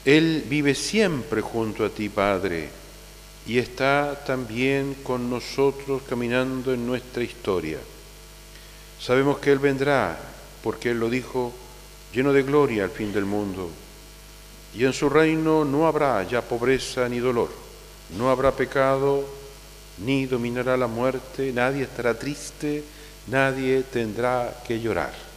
Él vive siempre junto a ti, Padre, y está también con nosotros caminando en nuestra historia. Sabemos que Él vendrá, porque Él lo dijo, lleno de gloria al fin del mundo. Y en su reino no habrá ya pobreza ni dolor, no habrá pecado, ni dominará la muerte, nadie estará triste, nadie tendrá que llorar.